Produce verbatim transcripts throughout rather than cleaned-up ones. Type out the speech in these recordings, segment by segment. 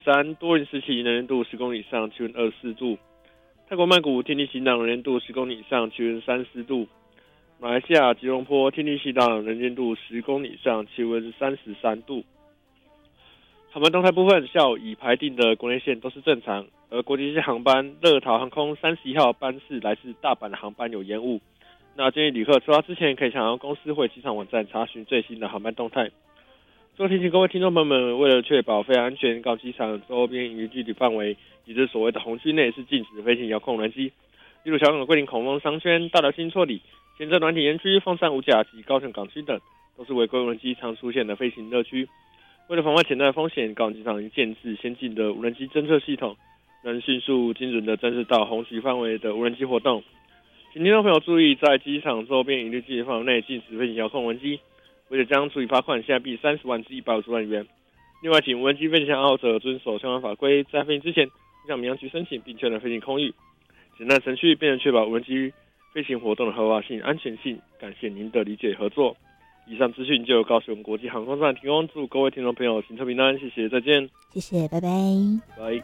三多云时期，能见度十公里以上，气温二十四度。泰国曼谷天气晴朗，能见度十公里以上，气温三十度。马来西亚吉隆坡天气晴朗，能见度十公里以上，气温三十三度。航班动态部分，下午已排定的国内线都是正常，而国际线航班乐桃航空三十一号班次来自大阪的航班有延误。那建议旅客出发之前可以向公司或机场网站查询最新的航班动态。最后提醒各位听众朋友们，为了确保飞行安全，高机场周边营运距离范围，也就是所谓的红区内是禁止飞行遥控无人机，例如香港桂林孔峰商圈、大寮新错里、前镇软体园区、凤山五甲及高雄港区等，都是违规无人机常出现的飞行热区。为了防范潜在的风险，高雄机场已建置先进的无人机侦测系统，能迅速精准地侦测到红区范围的无人机活动。请听众朋友注意，在机场周边营运距离范围内禁止飞行遥控无人机，为了将处以罚款，下币三十万至一百五十万元。另外，请无人机飞行爱好者遵守相关法规，在飞行之前向民航局申请并确认飞行空域。简单程序便能确保无人机飞行活动的合法性、安全性。感谢您的理解合作。以上资讯就由高雄国际航空站提供，祝各位听众朋友行车平安，谢谢，再见， 谢谢，拜拜。 拜。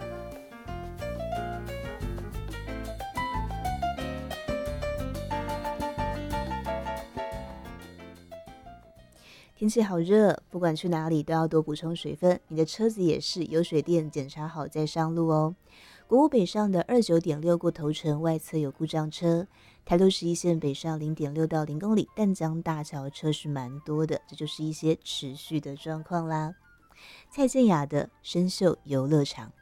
天气好热，不管去哪里都要多补充水分。你的车子也是，有水电检查好再上路哦。国五北上的二九点六过头城外侧有故障车，台六十一线北上零点六到零公里，淡江大桥车是蛮多的，这就是一些持续的状况啦。蔡健雅的生锈游乐场。